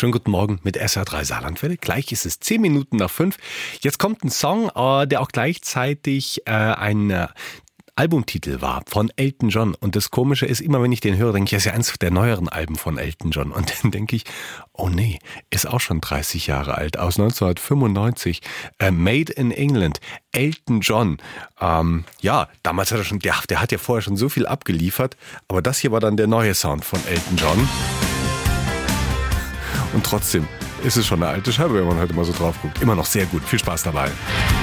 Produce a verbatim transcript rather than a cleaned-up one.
Schönen guten Morgen mit S R drei Saarlandwelle. Gleich ist es zehn Minuten nach fünf. Jetzt kommt ein Song, äh, der auch gleichzeitig äh, ein äh, Albumtitel war von Elton John. Und das Komische ist, immer wenn ich den höre, denke ich, das ist ja eins der neueren Alben von Elton John. Und dann denke ich, oh nee, ist auch schon dreißig Jahre alt, aus neunzehnhundertfünfundneunzig. Äh, Made in England, Elton John. Ähm, ja, damals hat er schon, der, der hat ja vorher schon so viel abgeliefert. Aber das hier war dann der neue Sound von Elton John. Und trotzdem ist es schon eine alte Scheibe, wenn man heute mal so drauf guckt. Immer noch sehr gut. Viel Spaß dabei.